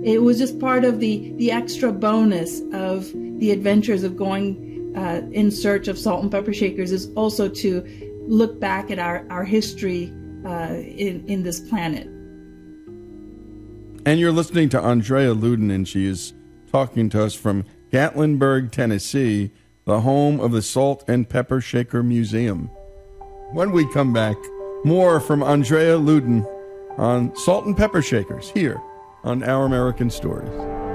It was just part of the extra bonus of the adventures of going in search of salt and pepper shakers, is also to look back at our history in this planet. And you're listening to Andrea Luden, and she is talking to us from Gatlinburg, Tennessee, the home of the Salt and Pepper Shaker Museum. When we come back, more from Andrea Luden on salt and pepper shakers here on Our American Stories.